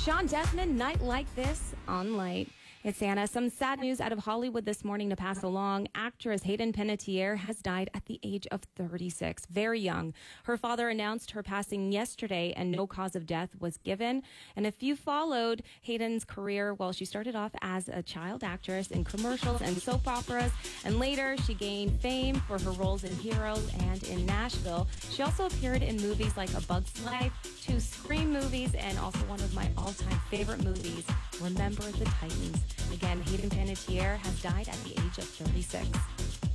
Sean Desmond, Night Like This on Light. It's Anna. Some sad news out of Hollywood this morning to pass along. Actress Hayden Panettiere has died at the age of 36, very young. Her father announced her passing yesterday and no cause of death was given. And if you followed Hayden's career, well, she started off as a child actress in commercials and soap operas, and later she gained fame for her roles in Heroes and in Nashville. She also appeared in movies like A Bug's Life, 2 Scream movies, and also one of my all-time favorite movies, Remember the Titans. Again, Hayden Panettiere has died at the age of 36.